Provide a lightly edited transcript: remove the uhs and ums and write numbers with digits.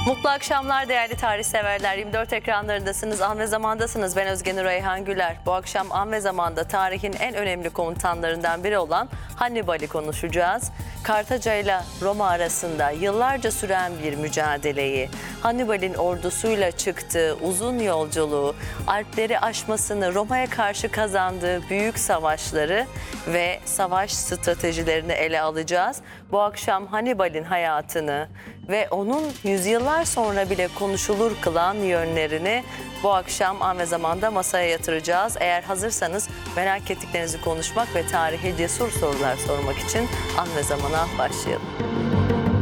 Mutlu akşamlar değerli tarih severler. 24 ekranlarındasınız, An ve Zaman'dasınız. Ben Özgenur Ayhan Güler. Bu akşam An ve Zaman'da tarihin en önemli komutanlarından biri olan Hannibal'i konuşacağız. Kartaca ile Roma arasında yıllarca süren bir mücadeleyi, Hannibal'in ordusuyla çıktığı uzun yolculuğu, Alpleri aşmasını, Roma'ya karşı kazandığı büyük savaşları ve savaş stratejilerini ele alacağız. Bu akşam Hannibal'in hayatını ve onun yüzyıllar sonra bile konuşulur kılan yönlerini bu akşam An ve Zaman'da masaya yatıracağız. Eğer hazırsanız merak ettiklerinizi konuşmak ve tarihe cesur sorular sormak için An ve Zaman'a başlayalım.